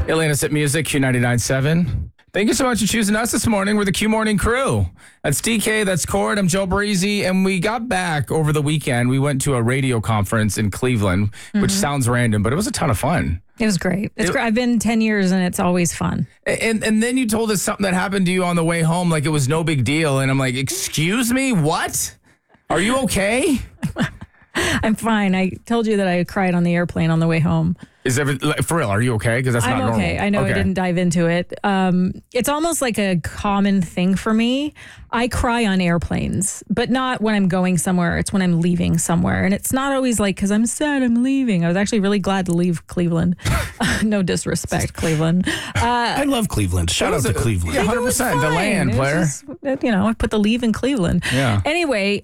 Atlantis at Music, Q99.7. Thank you so much for choosing us this morning. We're the Q Morning Crew. That's DK, that's Cord, I'm Joe Breezy, and we got back over the weekend. We went to a radio conference in Cleveland, which sounds random, but it was a ton of fun. It was great. It's great. I've been 10 years, and it's always fun. And then you told us something that happened to you on the way home, like it was no big deal, and I'm like, excuse me, what? Are you okay? I'm fine. I told you that I cried on the airplane on the way home. For real, are you okay? Because that's not normal. I'm okay. I know I didn't dive into it. It's almost like a common thing for me. I cry on airplanes, but not when I'm going somewhere. It's when I'm leaving somewhere. And it's not always like, because I'm sad I'm leaving. I was actually really glad to leave Cleveland. No disrespect, Cleveland. I love Cleveland. Shout out to Cleveland. Yeah, 100%. The land, player. I put the leave in Cleveland. Yeah. Anyway,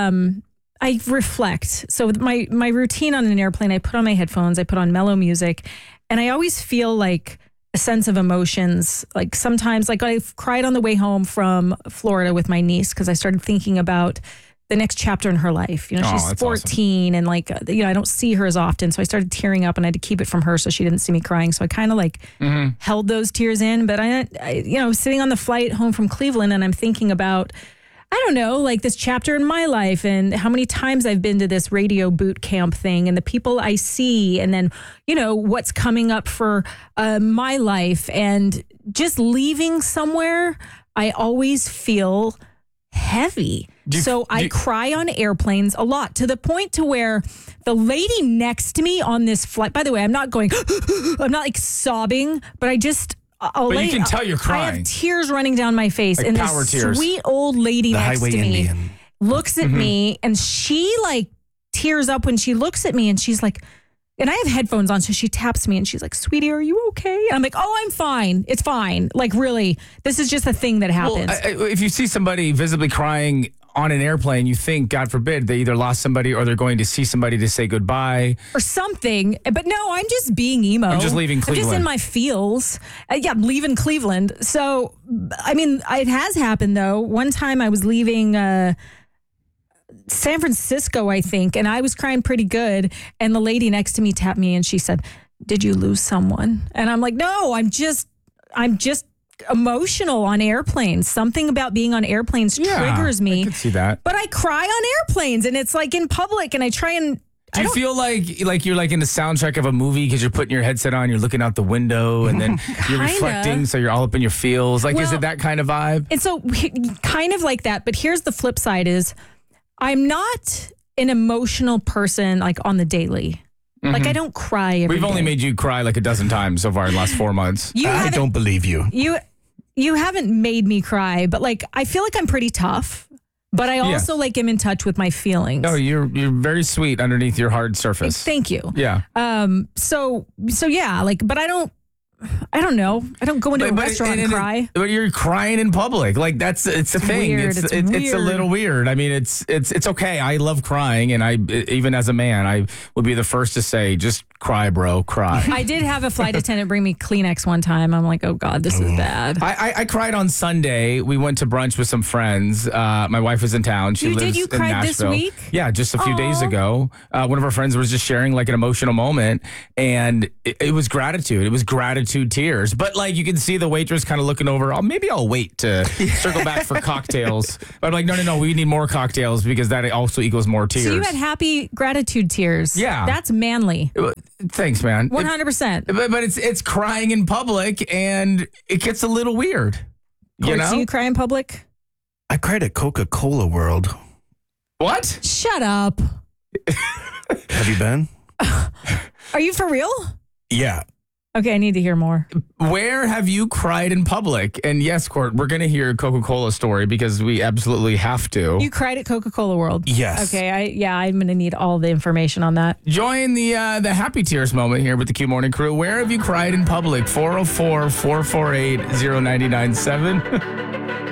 I reflect. So my routine on an airplane, I put on my headphones, I put on mellow music, and I always feel like a sense of emotions. Like sometimes, like I cried on the way home from Florida with my niece because I started thinking about the next chapter in her life. You know, she's 14 and like, I don't see her as often. So I started tearing up and I had to keep it from her so she didn't see me crying. So I kind of like held those tears in. But I sitting on the flight home from Cleveland and I'm thinking about, I don't know, like this chapter in my life and how many times I've been to this radio boot camp thing and the people I see and then, what's coming up for my life and just leaving somewhere, I always feel heavy. I cry on airplanes a lot to the point to where the lady next to me on this flight, by the way, I'm not going, I'm not like sobbing, but I just... But you can tell you're crying. I have tears running down my face. Like and power this tears. Sweet old lady the next Highway to me Indian. looks at me and she like tears up when she looks at me and she's like, and I have headphones on, so she taps me and she's like, sweetie, are you okay? And I'm like, oh, I'm fine. It's fine. Like really, this is just a thing that happens. Well, if you see somebody visibly crying on an airplane, you think, God forbid, they either lost somebody or they're going to see somebody to say goodbye. Or something. But no, I'm just being emo. I'm just leaving Cleveland. I'm just in my feels. I'm leaving Cleveland. So, I mean, it has happened, though. One time I was leaving San Francisco, I think, and I was crying pretty good. And the lady next to me tapped me and she said, did you lose someone? And I'm like, no, I'm just emotional on airplanes. Something about being on airplanes triggers me. I can see that. But I cry on airplanes and it's like in public and I try and... Do you feel like you're like in the soundtrack of a movie because you're putting your headset on, you're looking out the window and then you're reflecting so you're all up in your feels? Like, is it that kind of vibe? And so kind of like that. But here's the flip side is I'm not an emotional person like on the daily. Like I don't cry every We've only day. made you cry like a dozen times so far in the last 4 months. I don't believe you. You haven't made me cry, but like I feel like I'm pretty tough. But I also like am in touch with my feelings. No, you're very sweet underneath your hard surface. Thank you. Yeah. So yeah, like, but I don't know. I don't go into a restaurant and cry. But you're crying in public. Like it's a thing. Weird. It's a little weird. I mean, it's okay. I love crying, and even as a man, I would be the first to say, just cry, bro, cry. I did have a flight attendant bring me Kleenex one time. I'm like, oh God, this is bad. I cried on Sunday. We went to brunch with some friends. My wife was in town. She lives in Nashville. This week? Yeah, just a few days ago. One of our friends was just sharing like an emotional moment, and it was gratitude. It was gratitude tears. But like you can see the waitress kind of looking over. Maybe I'll wait to circle back for cocktails. But I'm like, no, we need more cocktails because that also equals more tears. So you had happy gratitude tears. Yeah. That's manly. Thanks, man. 100%. But it's crying in public and it gets a little weird. You know? Do you cry in public? I cried at Coca-Cola World. What? Shut up. Have you been? Are you for real? Yeah. Okay, I need to hear more. Where have you cried in public? And yes, Court, we're going to hear a Coca-Cola story because we absolutely have to. You cried at Coca-Cola World? Yes. Okay, I'm going to need all the information on that. Join the happy tears moment here with the Q Morning Crew. Where have you cried in public? 404-448-0997.